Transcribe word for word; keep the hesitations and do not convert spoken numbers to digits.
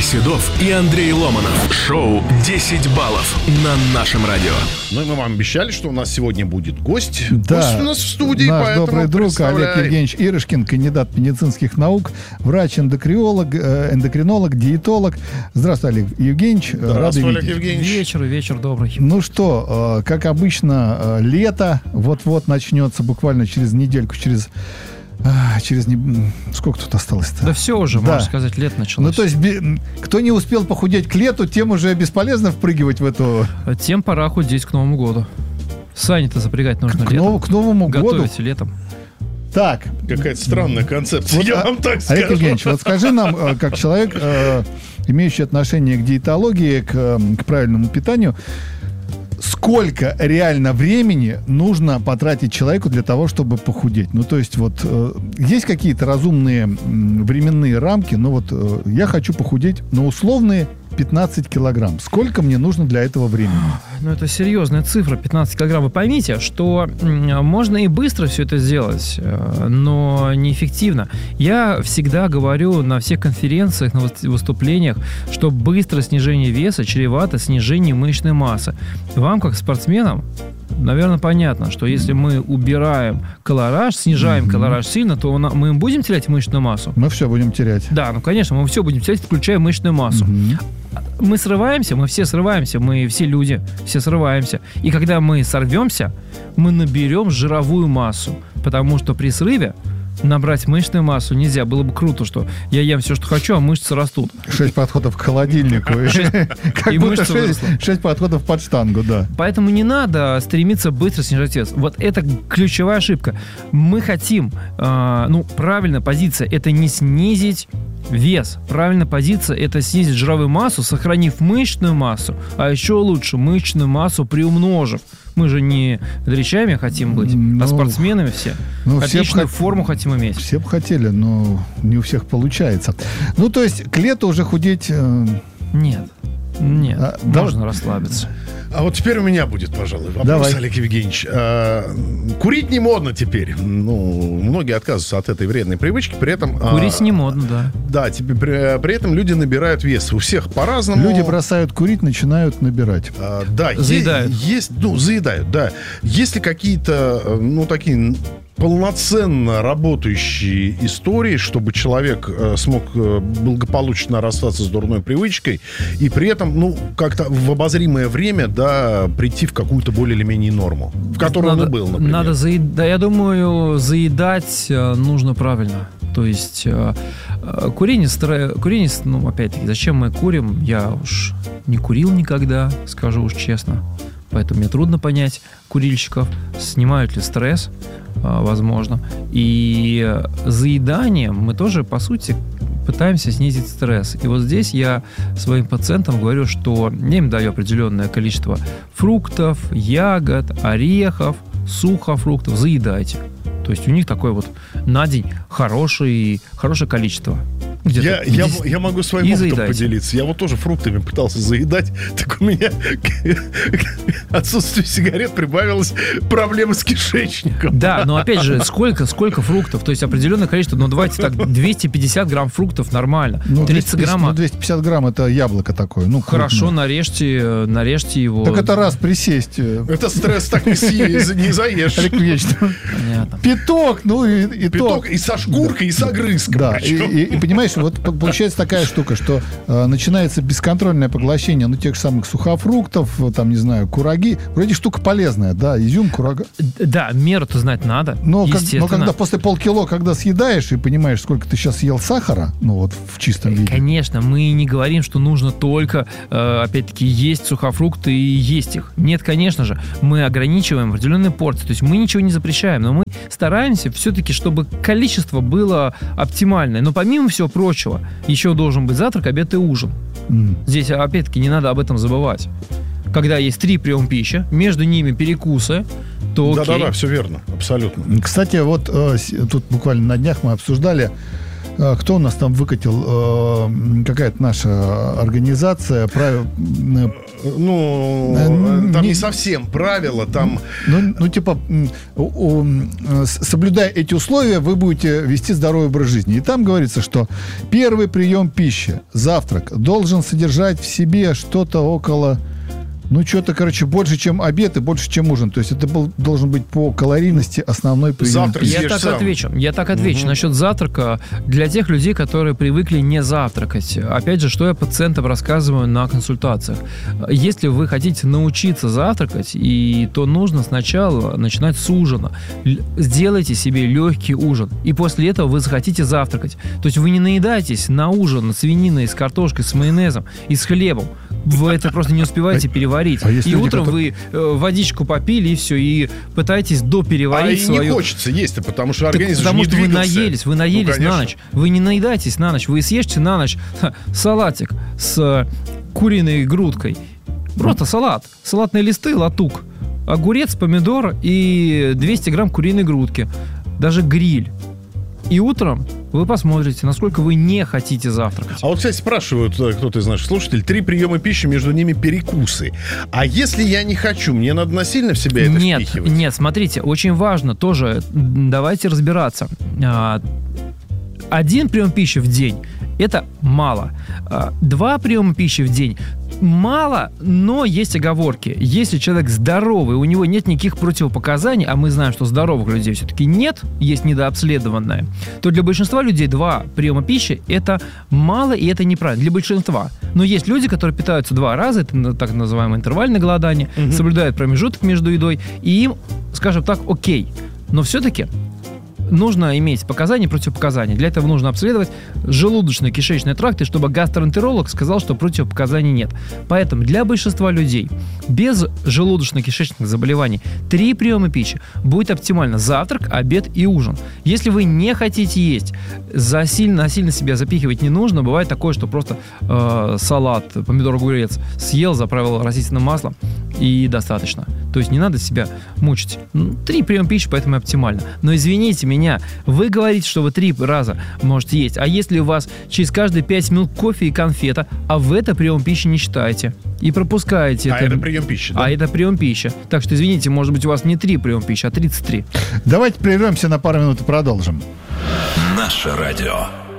Игорь Седов и Андрей Ломанов. Шоу «десять баллов» на нашем радио. Ну и мы вам обещали, что у нас сегодня будет гость. Да, гость у нас в студии, наш поэтому добрый друг представляй. Олег Евгеньевич Ирышкин, кандидат медицинских наук, врач-эндокринолог, э, эндокринолог, диетолог. Здравствуй, Олег Евгеньевич. Здравствуй, Рады Олег видеть. Евгеньевич. Вечер, вечер добрый. Ну что, э, как обычно, э, лето вот-вот начнется буквально через недельку, через... А, через не... Сколько тут осталось-то? Да все уже, Да. можно сказать, лето началось. Ну, то есть, би- кто не успел похудеть к лету, тем уже бесполезно впрыгивать в эту... Тем пора худеть к Новому году. Сани-то запрягать нужно К, летом. нов- к Новому году. Готовите летом. Так, Какая-то странная концепция, вот, я а- вам так Олег скажу. Евгеньевич, вот скажи нам, э, как человек, э, имеющий отношение к диетологии, к, э, к правильному питанию, сколько реально времени нужно потратить человеку для того, чтобы похудеть? Ну, то есть, вот, э, есть какие-то разумные м, временные рамки, ну, вот, э, я хочу похудеть на условные пятнадцать килограмм. Сколько мне нужно для этого времени? Ну, это серьезная цифра, пятнадцать килограмм. Вы поймите, что м, можно и быстро все это сделать, э, но неэффективно. Я всегда говорю на всех конференциях, на выс- выступлениях, что быстрое снижение веса чревато снижением мышечной массы. Вам, как спортсменам, наверное, понятно, что если мы убираем колораж, снижаем Мгм. колораж сильно, то на- мы будем терять мышечную массу. Мы все будем терять. Да, ну, конечно, мы все будем терять, включая мышечную массу. Мгм. Мы срываемся, мы все срываемся, мы все люди, все срываемся. И когда мы сорвемся, мы наберем жировую массу, потому что при срыве набрать мышечную массу нельзя. Было бы круто, что я ем все, что хочу, а мышцы растут. Шесть подходов к холодильнику. Как и будто мышцы шесть выросли. шесть подходов под штангу, да. Поэтому не надо стремиться быстро снижать вес. Вот это ключевая ошибка. Мы хотим, э, ну, правильная позиция – это не снизить вес. Правильная позиция – это снизить жировую массу, сохранив мышечную массу, а еще лучше мышечную массу приумножив. Мы же не дрищами хотим быть, Ну, а спортсменами все. ну, все б Отличную хот- форму хотим иметь. Все бы хотели, но не у всех получается. Ну, то есть, к лету уже худеть... э, Нет, нет, А, да- можно расслабиться. А вот теперь у меня будет, пожалуй, вопрос, Давай. Олег Евгеньевич. А, курить не модно теперь. Ну, многие отказываются от этой вредной привычки, при этом... а, Курить не модно, да. Да, теперь при, при этом люди набирают вес. У всех по-разному. Люди бросают курить, начинают набирать. А, да, е- Заедают. Есть, ну, заедают, да. Есть ли какие-то, э, ну, такие полноценно работающие истории, чтобы человек э, смог э, благополучно расстаться с дурной привычкой и при этом, ну, как-то в обозримое время, да, прийти в какую-то более или менее норму, в которой он и был, например. Надо заедать, да, я думаю, заедать э, нужно правильно. То есть э, э, курение, стра- курение, с- ну, опять-таки, зачем мы курим? Я уж не курил никогда, скажу уж честно. Поэтому мне трудно понять курильщиков, снимают ли стресс, э, возможно. И э, заеданием мы тоже, по сути, пытаемся снизить стресс. И вот здесь я своим пациентам говорю, что я им даю определенное количество фруктов, ягод, орехов, сухофруктов. Заедайте. То есть у них такое вот на день хороший, хорошее количество. Где-то Я, я, десять. я могу своим И опытом заедайте. поделиться. Я вот тоже фруктами пытался заедать. Так у меня отсутствие сигарет прибавилось проблемы с кишечником. Да, но опять же, сколько, сколько фруктов? То есть определенное количество, ну давайте так, двести пятьдесят грамм фруктов нормально. Ну, тридцать двести пятьдесят, грамм. ну, двести пятьдесят грамм это яблоко такое. Ну, Хорошо, крупное. нарежьте, нарежьте его. Так это раз присесть. э, Это стресс так не, съесть, не заешь. Олег Евгеньевич, ну, Понятно. пяток, ну и, и то. Пяток и со шкуркой, и с огрызком. Да, и, причем. и- и понимаешь, вот п- получается такая штука, что э, начинается бесконтрольное поглощение, ну, тех же самых сухофруктов, э, там, не знаю, кураги. Вроде штука полезная, да, изюм, курага. Д- Да, меру-то знать надо. Но, как- естественно. но когда после полкило, когда съедаешь и понимаешь, сколько ты сейчас съел сахара, ну, вот в чистом виде. Конечно, мы не говорим, что нужно только, э, опять-таки, есть сухофрукты и есть их. Нет, конечно же, мы ограничиваем определенные порции. То есть мы ничего не запрещаем, но мы стараемся все-таки, чтобы количество было оптимальное. Но помимо всего прочего, еще должен быть завтрак, обед и ужин. М. Здесь, опять-таки, не надо об этом забывать. Когда есть три приема пищи, между ними перекусы, то окей. Да-да-да, все верно, абсолютно. Кстати, вот э, с- тут буквально на днях мы обсуждали А, кто у нас там выкатил? Э, какая-то наша организация. Правил... Ну, Э, там не- не совсем правила, там... Ну, ну, типа, м, у- у, э, с- соблюдая эти условия, вы будете вести здоровый образ жизни. И там говорится, что первый прием пищи, завтрак, должен содержать в себе что-то около, ну, что-то, короче, больше, чем обед и больше, чем ужин. То есть это был, должен быть по калорийности основной прием Завтрак пищи. Я съешь так сам. отвечу. Я так отвечу. Насчет завтрака для тех людей, которые привыкли не завтракать. Опять же, что я пациентам рассказываю на консультациях. Если вы хотите научиться завтракать, и то нужно сначала начинать с ужина. Л- Сделайте себе легкий ужин, и после этого вы захотите завтракать. То есть вы не наедаетесь на ужин свининой с картошкой, с майонезом и с хлебом. Вы это просто не успеваете переварить. а есть И люди, утром которые- вы э, водичку попили, и все, и пытаетесь А допереварить и свою... не хочется есть, потому что Так организм же потому не что вы двигался. наелись, вы Ну, наелись на конечно. ночь. Вы не наедаетесь на ночь, вы съешьте на ночь ха, салатик с э, куриной грудкой. Просто салат. Салатные листы, латук. Огурец, помидор и двести грамм куриной грудки. Даже гриль. И утром вы посмотрите, насколько вы не хотите завтракать. А вот, кстати, спрашивают э, кто-то из наших слушателей, три приема пищи, между ними перекусы. А если я не хочу, мне надо насильно в себя это Нет, впихивать? нет, смотрите, очень важно тоже, м, давайте разбираться. А, Один прием пищи в день – это мало. А, Два приема пищи в день – мало, но есть оговорки. Если человек здоровый, у него нет никаких противопоказаний, а мы знаем, что здоровых людей все-таки нет, есть недообследованное, то для большинства людей два приема пищи – это мало, и это неправильно. Для большинства. Но есть люди, которые питаются два раза, это так называемое интервальное голодание, соблюдают промежуток между едой, и им, скажем так, окей. Но все-таки нужно иметь показания и противопоказания. Для этого нужно обследовать желудочно-кишечный тракт, и чтобы гастроэнтеролог сказал, что противопоказаний нет. Поэтому для большинства людей без желудочно-кишечных заболеваний три приема пищи будет оптимально: завтрак, обед и ужин. Если вы не хотите есть, засильно, насильно себя запихивать не нужно. Бывает такое, что просто э, салат, помидор, огурец съел, заправил растительным маслом и достаточно. То есть не надо себя мучить. Ну, Три приема пищи, поэтому оптимально. Но извините меня, вы говорите, что вы три раза можете есть. А если у вас через каждые пять минут кофе и конфета, а вы это прием пищи не считаете и пропускаете А это прием пищи, да? А это прием пищи. Так что, извините, может быть, у вас не три приема пищи, а тридцать три. Давайте прервемся на пару минут и продолжим. Наше радио.